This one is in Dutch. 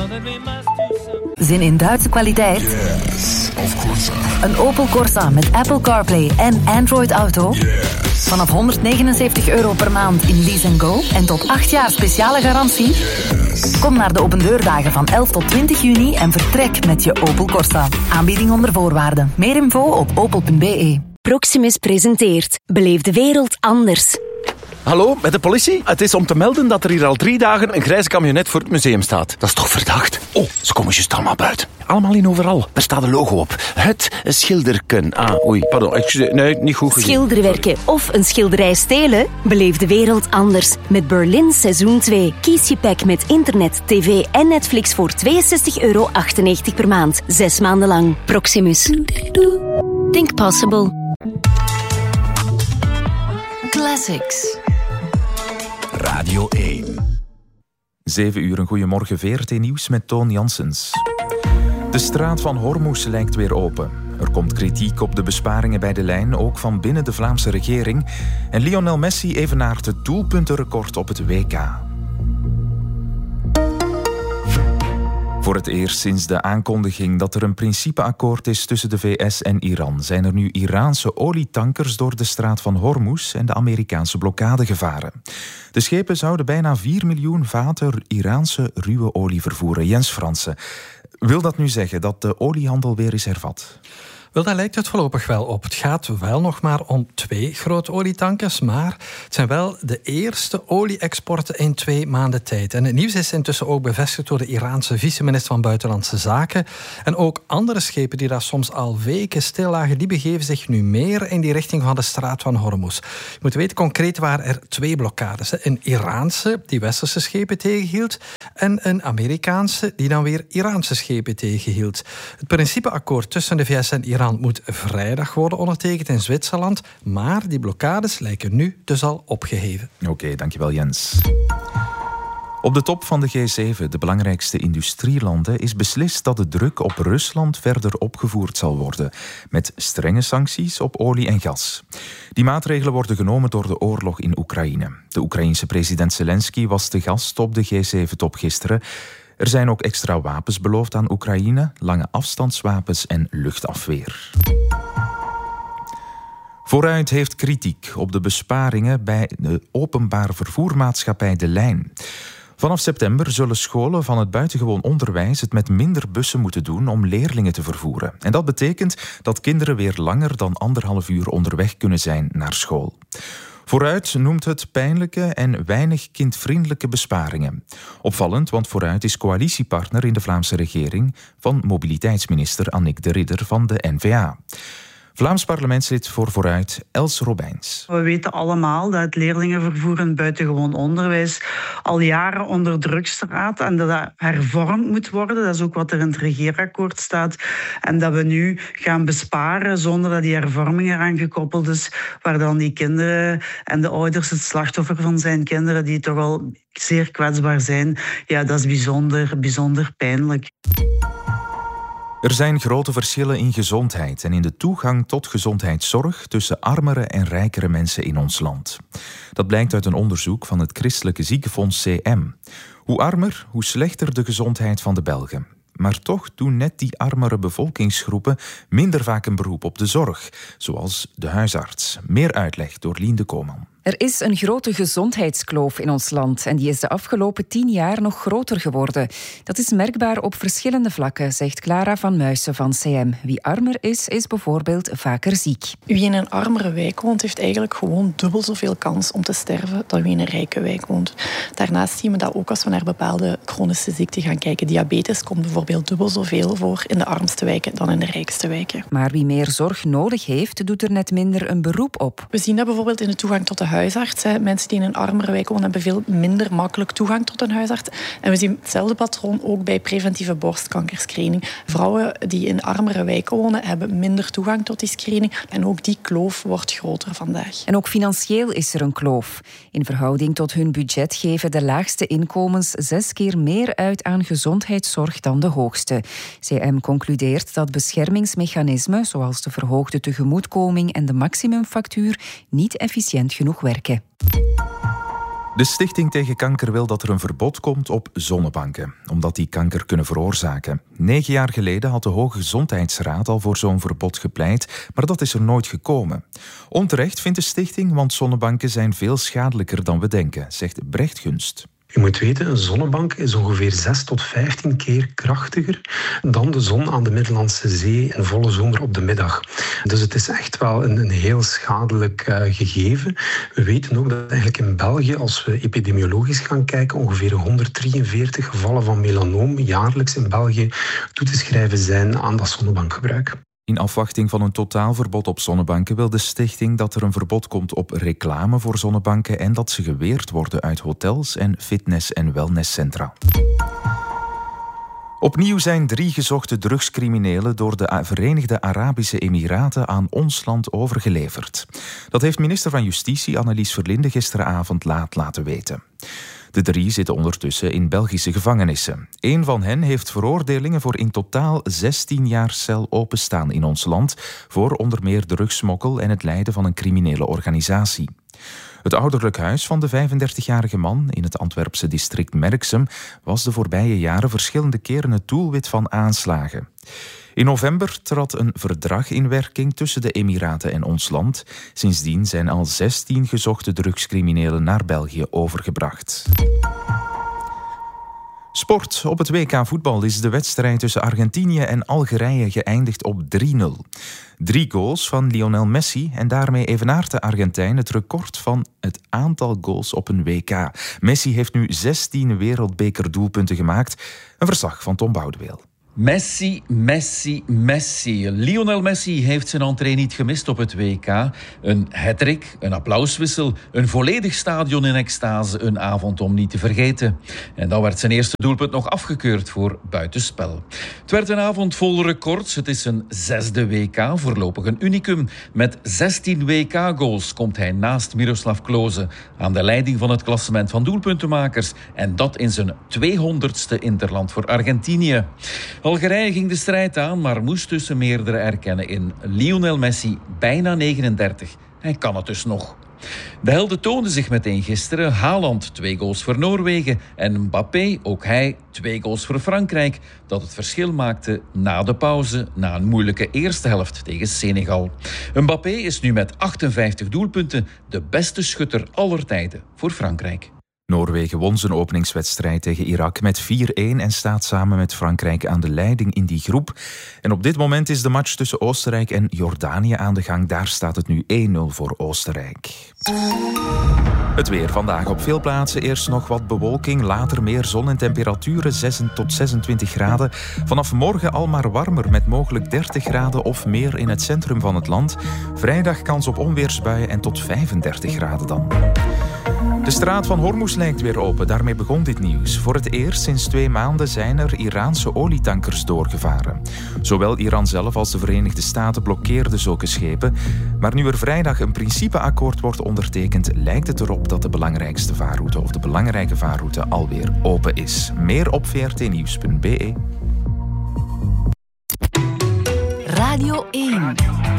Zin in Duitse kwaliteit? Yes, of course. Een Opel Corsa met Apple CarPlay en Android Auto? Yes. Vanaf €179 per maand in Lease & Go en tot 8 jaar speciale garantie? Yes. Kom naar de opendeurdagen van 11 tot 20 juni en vertrek met je Opel Corsa. Aanbieding onder voorwaarden. Meer info op opel.be. Proximus presenteert Beleef de wereld anders. Hallo, met de politie? Het is om te melden dat er hier al 3 dagen een grijze camionet voor het museum staat. Dat is toch verdacht? Oh, ze komen juist allemaal buiten. Allemaal in overal. Daar staat een logo op. Het schilderken. Pardon. Excuseer. Nee, niet goed gezien. Schilderwerken of een schilderij stelen? Beleef de wereld anders. Met Berlin Seizoen 2. Kies je pack met internet, tv en Netflix voor €62,98 per maand. 6 maanden lang. Proximus. Think possible. Classics. Radio 1. 7 uur, een goeiemorgen, VRT Nieuws met Toon Janssens. De straat van Hormuz lijkt weer open. Er komt kritiek op de besparingen bij de lijn, ook van binnen de Vlaamse regering. En Lionel Messi evenaart het doelpuntenrecord op het WK. Voor het eerst sinds de aankondiging dat er een principeakkoord is tussen de VS en Iran, zijn er nu Iraanse olietankers door de straat van Hormuz en de Amerikaanse blokkade gevaren. De schepen zouden bijna 4 miljoen vaten Iraanse ruwe olie vervoeren. Jens Fransen, wil dat nu zeggen dat de oliehandel weer is hervat? Wel, daar lijkt het voorlopig wel op. Het gaat wel nog maar om 2 grote olietankers, maar het zijn wel de eerste olie-exporten in 2 maanden tijd. En het nieuws is intussen ook bevestigd door de Iraanse vice-minister van Buitenlandse Zaken. En ook andere schepen die daar soms al weken stil lagen, die begeven zich nu meer in die richting van de straat van Hormuz. Je moet weten, concreet waren er 2 blokkades. Een Iraanse, die westerse schepen tegenhield, en een Amerikaanse, die dan weer Iraanse schepen tegenhield. Het principeakkoord tussen de VS en Iran moet vrijdag worden ondertekend in Zwitserland, maar die blokkades lijken nu dus al opgeheven. Oké, dankjewel Jens. Op de top van de G7, de belangrijkste industrielanden, is beslist dat de druk op Rusland verder opgevoerd zal worden, met strenge sancties op olie en gas. Die maatregelen worden genomen door de oorlog in Oekraïne. De Oekraïense president Zelensky was te gast op de G7-top gisteren. Er zijn ook extra wapens beloofd aan Oekraïne, lange afstandswapens en luchtafweer. Vooruit heeft kritiek op de besparingen bij de openbaar vervoermaatschappij De Lijn. Vanaf september zullen scholen van het buitengewoon onderwijs het met minder bussen moeten doen om leerlingen te vervoeren. En dat betekent dat kinderen weer langer dan 1,5 uur onderweg kunnen zijn naar school. Vooruit noemt het pijnlijke en weinig kindvriendelijke besparingen. Opvallend, want Vooruit is coalitiepartner in de Vlaamse regering van mobiliteitsminister Annick de Ridder van de N-VA. Vlaams parlementslid voor Vooruit, Els Robijns. We weten allemaal dat het leerlingenvervoer en buitengewoon onderwijs al jaren onder druk staat en dat dat hervormd moet worden. Dat is ook wat er in het regeerakkoord staat. En dat we nu gaan besparen zonder dat die hervorming eraan gekoppeld is, waar dan die kinderen en de ouders het slachtoffer van zijn, kinderen die toch al zeer kwetsbaar zijn. Ja, dat is bijzonder pijnlijk. Er zijn grote verschillen in gezondheid en in de toegang tot gezondheidszorg tussen armere en rijkere mensen in ons land. Dat blijkt uit een onderzoek van het Christelijke Ziekenfonds CM. Hoe armer, hoe slechter de gezondheid van de Belgen. Maar toch doen net die armere bevolkingsgroepen minder vaak een beroep op de zorg, zoals de huisarts. Meer uitleg door Lien de Koman. Er is een grote gezondheidskloof in ons land en die is de afgelopen 10 jaar nog groter geworden. Dat is merkbaar op verschillende vlakken, zegt Clara van Muissen van CM. Wie armer is bijvoorbeeld vaker ziek. Wie in een armere wijk woont, heeft eigenlijk gewoon dubbel zoveel kans om te sterven dan wie in een rijke wijk woont. Daarnaast zien we dat ook als we naar bepaalde chronische ziekten gaan kijken. Diabetes komt bijvoorbeeld dubbel zoveel voor in de armste wijken dan in de rijkste wijken. Maar wie meer zorg nodig heeft, doet er net minder een beroep op. We zien dat bijvoorbeeld in de toegang tot de huisarts. Mensen die in een armere wijk wonen hebben veel minder makkelijk toegang tot een huisarts. En we zien hetzelfde patroon ook bij preventieve borstkankerscreening. Vrouwen die in armere wijken wonen hebben minder toegang tot die screening. En ook die kloof wordt groter vandaag. En ook financieel is er een kloof. In verhouding tot hun budget geven de laagste inkomens 6 keer meer uit aan gezondheidszorg dan de hoogste. CM concludeert dat beschermingsmechanismen, zoals de verhoogde tegemoetkoming en de maximumfactuur, niet efficiënt genoeg werken. De Stichting tegen Kanker wil dat er een verbod komt op zonnebanken, omdat die kanker kunnen veroorzaken. 9 jaar geleden had de Hoge Gezondheidsraad al voor zo'n verbod gepleit, maar dat is er nooit gekomen. Onterecht vindt de stichting, want zonnebanken zijn veel schadelijker dan we denken, zegt Brecht Gunst. Je moet weten, een zonnebank is ongeveer 6 tot 15 keer krachtiger dan de zon aan de Middellandse Zee in volle zomer op de middag. Dus het is echt wel een heel schadelijk gegeven. We weten ook dat eigenlijk in België, als we epidemiologisch gaan kijken, ongeveer 143 gevallen van melanoom jaarlijks in België toe te schrijven zijn aan dat zonnebankgebruik. In afwachting van een totaalverbod op zonnebanken wil de stichting dat er een verbod komt op reclame voor zonnebanken en dat ze geweerd worden uit hotels en fitness- en wellnesscentra. Opnieuw zijn 3 gezochte drugscriminelen door de Verenigde Arabische Emiraten aan ons land overgeleverd. Dat heeft minister van Justitie Annelies Verlinde gisteravond laat laten weten. De 3 zitten ondertussen in Belgische gevangenissen. 1 van hen heeft veroordelingen voor in totaal 16 jaar cel openstaan in ons land voor onder meer drugssmokkel en het leiden van een criminele organisatie. Het ouderlijk huis van de 35-jarige man in het Antwerpse district Merksem was de voorbije jaren verschillende keren het doelwit van aanslagen. In november trad een verdrag in werking tussen de Emiraten en ons land. Sindsdien zijn al 16 gezochte drugscriminelen naar België overgebracht. Sport. Op het WK voetbal is de wedstrijd tussen Argentinië en Algerije geëindigd op 3-0. 3 goals van Lionel Messi en daarmee evenaart de Argentijn het record van het aantal goals op een WK. Messi heeft nu 16 wereldbekerdoelpunten gemaakt. Een verslag van Tom Boudeweel. Messi, Messi, Messi. Lionel Messi heeft zijn entree niet gemist op het WK. Een hattrick, een applauswissel, een volledig stadion in extase, een avond om niet te vergeten. En dan werd zijn eerste doelpunt nog afgekeurd voor buitenspel. Het werd een avond vol records. Het is zijn 6e WK, voorlopig een unicum. Met 16 WK-goals komt hij naast Miroslav Klose aan de leiding van het klassement van doelpuntenmakers. En dat in zijn 200ste interland voor Argentinië. Algerije ging de strijd aan, maar moest tussen meerdere erkennen in Lionel Messi, bijna 39. Hij kan het dus nog. De helden toonden zich meteen gisteren. Haaland 2 goals voor Noorwegen en Mbappé, ook hij 2 goals voor Frankrijk, dat het verschil maakte na de pauze, na een moeilijke eerste helft tegen Senegal. Mbappé is nu met 58 doelpunten de beste schutter aller tijden voor Frankrijk. Noorwegen won zijn openingswedstrijd tegen Irak met 4-1 en staat samen met Frankrijk aan de leiding in die groep. En op dit moment is de match tussen Oostenrijk en Jordanië aan de gang. Daar staat het nu 1-0 voor Oostenrijk. Het weer vandaag op veel plaatsen. Eerst nog wat bewolking, later meer zon en temperaturen 6 tot 26 graden. Vanaf morgen al maar warmer met mogelijk 30 graden of meer in het centrum van het land. Vrijdag kans op onweersbuien en tot 35 graden dan. De straat van Hormuz lijkt weer open, daarmee begon dit nieuws. Voor het eerst sinds 2 maanden zijn er Iraanse olietankers doorgevaren. Zowel Iran zelf als de Verenigde Staten blokkeerden zulke schepen. Maar nu er vrijdag een principeakkoord wordt ondertekend, lijkt het erop dat de belangrijkste vaarroute of de belangrijke vaarroute alweer open is. Meer op vrtnieuws.be. Radio 1.